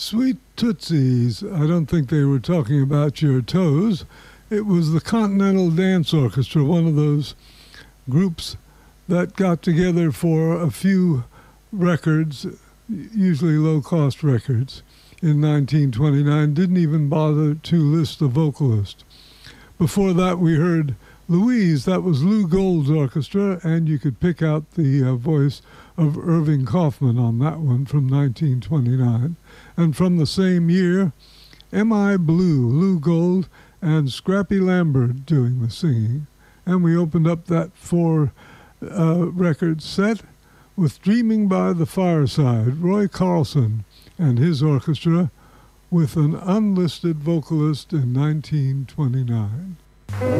Sweet Tootsies. I don't think they were talking about your toes. It was the Continental Dance Orchestra, one of those groups that got together for a few records, usually low-cost records, in 1929. Didn't even bother to list a vocalist. Before that, we heard Louise. That was Lou Gold's orchestra, and you could pick out the voice of Irving Kaufman on that one from 1929. And from the same year, Am I Blue, Lou Gold and Scrappy Lambert doing the singing. And we opened up that four-record set with Dreaming by the Fireside, Roy Carlson and his orchestra with an unlisted vocalist in 1929.